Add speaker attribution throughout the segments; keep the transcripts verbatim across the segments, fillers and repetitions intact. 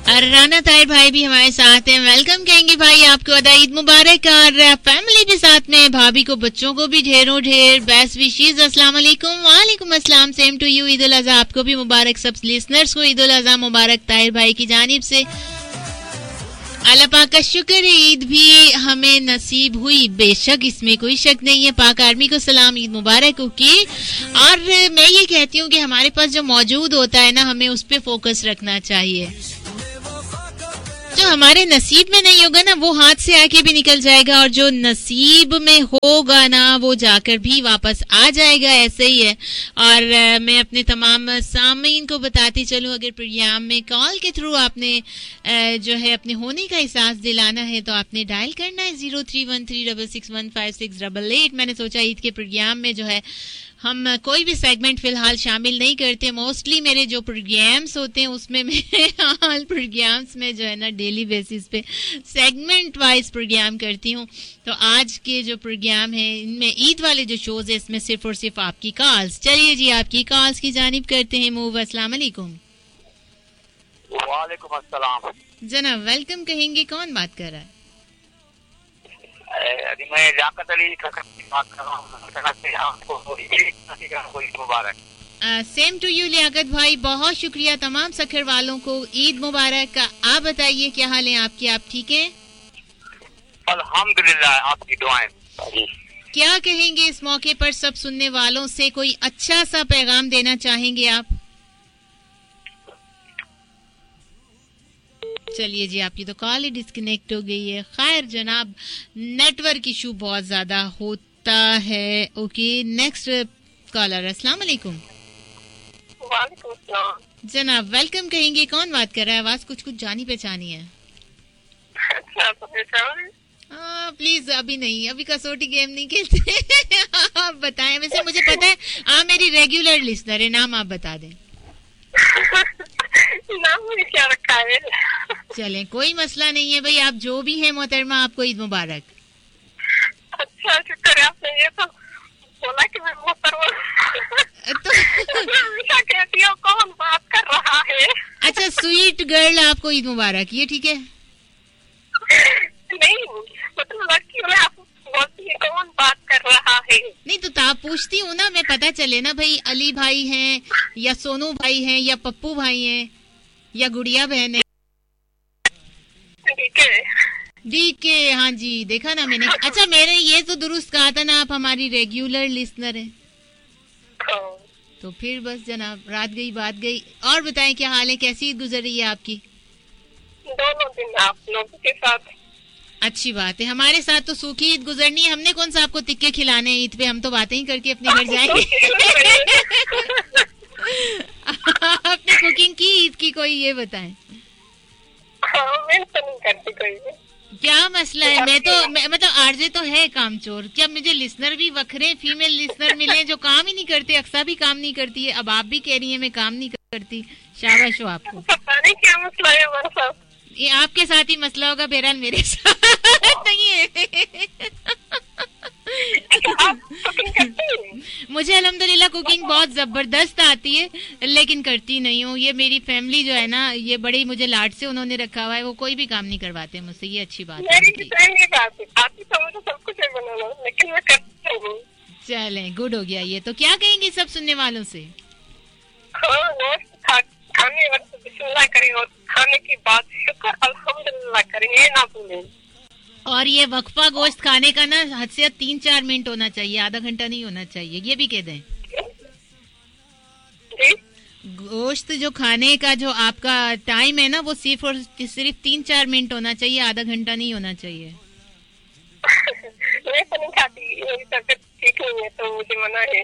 Speaker 1: और राना ताहिर भाई भी हमारे साथ हैं। वेलकम कहेंगे भाई आपको, अदा ईद मुबारक। और फैमिली भी साथ में, भाभी को बच्चों को भी ढेरों ढेर बेस्ट विशेस। अस्सलाम वालेकुम। वालेकुम अस्सलाम, same to you. Eid ul Azha आपको भी मुबारक। सब लिसनर्स को ईद उल अज़हा मुबारक ताहिर भाई की जानिब से। अल्लाह पाक का शुक्र है ईद भी हमें नसीब हुई, बेशक इसमें कोई शक नहीं है। पाक आर्मी को सलाम, ईद मुबारक। ओके, और मैं ये कहती हूँ कि हमारे पास जो मौजूद होता है ना, हमें उस पर फोकस रखना चाहिए। जो हमारे नसीब में नहीं होगा ना, वो हाथ से आके भी निकल जाएगा, और जो नसीब में होगा ना, वो जाकर भी वापस आ जाएगा। ऐसे ही है। और uh, मैं अपने तमाम सामीन को बताती चलूं, अगर प्रोग्राम में कॉल के थ्रू आपने uh, जो है अपने होने का एहसास दिलाना है, तो आपने डायल करना है zero three one three double six one five six double eight. मैंने सोचा ईद के प्रोग्राम में जो है हम कोई भी सेगमेंट फिलहाल शामिल नहीं करते। मोस्टली मेरे जो प्रोग्राम्स होते हैं उसमें मैं ऑल प्रोग्राम्स में जो है ना डेली बेसिस पे सेगमेंट वाइज प्रोग्राम करती हूँ। तो आज के जो प्रोग्राम है इनमें ईद वाले जो शोज है, इसमें सिर्फ और सिर्फ आपकी कॉल्स। चलिए जी, आपकी कॉल्स की जानिब करते हैं मूव। अस्सलाम वालेकुम।
Speaker 2: वालेकुम अस्सलाम
Speaker 1: जनाब, वेलकम कहेंगे। कौन बात कर रहा है?
Speaker 2: मैं लियाकत अली बात कर रहा हूँ। मुबारक।
Speaker 1: सेम टू यू लियाकत भाई, बहुत शुक्रिया। तमाम सखर वालों को ईद मुबारक। आप बताइए क्या हाल है आपकी? आप ठीक हैं?
Speaker 2: अल्हम्दुलिल्लाह, आपकी दुआएं।
Speaker 1: क्या कहेंगे इस मौके पर सब सुनने वालों से? कोई अच्छा सा पैगाम देना चाहेंगे आप? चलिए जी, आपकी तो कॉल ही डिस्कनेक्ट हो गई है। खैर जनाब, नेटवर्क इशू बहुत ज्यादा होता है। Okay, next collar. अस्सलाम वालेकुम।
Speaker 3: वालेकुम अस्सलाम
Speaker 1: जनाब, वेलकम कहेंगे। कौन बात कर रहा है? आवाज कुछ कुछ जानी पहचानी है। हाँ प्लीज, अभी नहीं, अभी कसौटी गेम नहीं खेलते। आप बताएं। वैसे मुझे पता है आप मेरी रेगुलर लिसनर है, नाम आप बता दें।
Speaker 3: नाम मुझे क्या रखा है?
Speaker 1: चलें, कोई मसला नहीं है भाई, आप जो भी हैं मोहतरमा, आपको ईद मुबारक।
Speaker 3: अच्छा, शुक्र है आपने ये तो बोला कि मैं मोहतरमा।
Speaker 1: तो
Speaker 3: हमेशा कहती हूँ कौन बात कर रहा है।
Speaker 1: अच्छा, स्वीट गर्ल, आपको ईद मुबारक। ये ठीक है?
Speaker 3: नहीं, मतलब लड़की में आप बोलती है कौन बात कर रहा है।
Speaker 1: नहीं तो आप पूछती हूँ ना, मैं पता चले ना भाई, अली भाई हैं या सोनू भाई हैं या पप्पू भाई हैं या गुड़िया बहन है।
Speaker 3: ठीक है,
Speaker 1: ठीक है, हाँ जी, देखा ना मैंने। अच्छा, मेरे ये तो दुरुस्त कहा था ना, आप हमारी रेगुलर लिसनर हैं। तो फिर बस जनाब, रात गई बात गई। और बताएं क्या हाल है, कैसी ईद गुजर रही है आपकी?
Speaker 3: दोनों दिन आप लोगों के साथ।
Speaker 1: अच्छी बात है, हमारे साथ तो सूखी ईद गुजरनी है। हमने कौन सा आपको तिक्के खिलाने ईद पे? हम तो बातें ही करके अपने घर जाएंगे। आपने कुकिंग की ईद की कोई, ये बताएं।
Speaker 3: हाँ, मैं तो नहीं करती कोई।
Speaker 1: क्या मसला है? मैं तो मैं, मतलब आरजे तो है कामचोर। क्या मुझे लिसनर भी वखरे फीमेल लिसनर मिले जो काम ही नहीं करते? अक्सा भी काम नहीं करती है, अब आप भी कह रही है मैं काम नहीं करती। शाबाश हो आपको।
Speaker 3: पता नहीं क्या मसला है हमारे साथ।
Speaker 1: ये आपके साथ ही मसला होगा, बहरहाल मेरे साथ नहीं है। मुझे अल्हम्दुलिल्लाह कुकिंग बहुत जबरदस्त आती है, लेकिन करती नहीं हूँ। ये मेरी फैमिली जो है ना, ये बड़ी मुझे लाड से उन्होंने रखा हुआ है, वो कोई भी काम नहीं करवाते मुझसे। ये अच्छी बात है।
Speaker 3: लेकिन मैं करती हूँ।
Speaker 1: चलें, गुड हो गया ये तो। क्या कहेंगे सब सुनने वालों से?
Speaker 3: खाने बिस्मिल्लाह करें और खाने की बात शुक्र अल्हम्दुलिल्लाह करेंगे, ना भूलें।
Speaker 1: और ये वक्फा गोश्त खाने का ना हद से तीन चार मिनट होना चाहिए, आधा घंटा नहीं होना चाहिए, ये भी कह दें। गोश्त जो खाने का जो आपका टाइम है ना, वो सिर्फ और सिर्फ तीन चार मिनट होना चाहिए, आधा घंटा नहीं होना चाहिए।
Speaker 3: मैं तो नहीं खाती, मेरी तबीयत ठीक नहीं है तो मुझे मना है।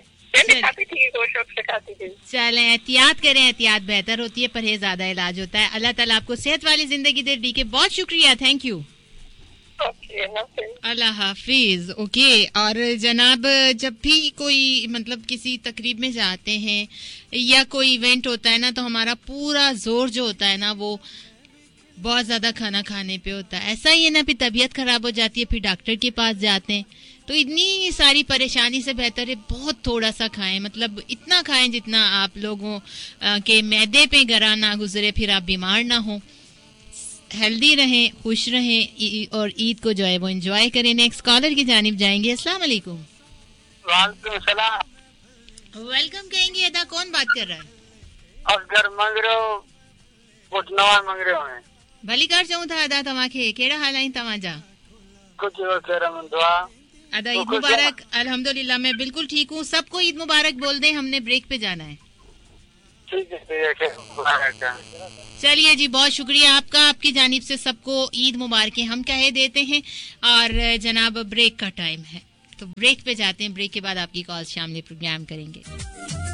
Speaker 1: चलें, एहतियात करें, एहतियात बेहतर होती है, परहेज ज्यादा इलाज होता है। अल्लाह ताला आपको सेहत वाली जिंदगी दे। डी के बहुत शुक्रिया, thank you. Allah Hafiz. Okay, और जनाब, जब भी कोई मतलब किसी तकरीब में जाते हैं या कोई इवेंट होता है ना, तो हमारा पूरा जोर जो होता है ना, वो बहुत ज्यादा खाना खाने पे होता है। ऐसा ही है ना, फिर तबीयत खराब हो जाती है, फिर डॉक्टर के पास जाते हैं। तो इतनी सारी परेशानी से बेहतर है बहुत थोड़ा सा खाएं, मतलब इतना खाएं जितना आप लोगों के मैदे पे गरा ना गुजरे, फिर आप बीमार ना हो। हेल्दी रहें, खुश रहें और ईद को जो है वो एंजॉय करें। नेक्स्ट कॉलर की जानिब जाएंगे। अस्सलाम वालेकुम।
Speaker 2: वालेकुम सलाम।
Speaker 1: वेलकम कहेंगे। अदा कौन बात कर रहा है?
Speaker 2: असगर मंगरो पुटनवा मंगरो है।
Speaker 1: भली कर चऊं था अदा तव्हांखे कहिड़ा हाल आहिनि तव्हांजा?
Speaker 2: कुछ वगैरह में दुआ।
Speaker 1: अदा ईद मुबारक। अल्हम्दुलिल्लाह मैं बिल्कुल ठीक हूँ। सबको ईद मुबारक बोल दें, हमने ब्रेक पे जाना है।
Speaker 2: ठीक है,
Speaker 1: चलिए जी, बहुत शुक्रिया आपका। आपकी जानिब से सबको ईद मुबारक हम कह देते हैं। और जनाब ब्रेक का टाइम है तो ब्रेक पे जाते हैं। ब्रेक के बाद आपकी कॉल शामिल प्रोग्राम करेंगे।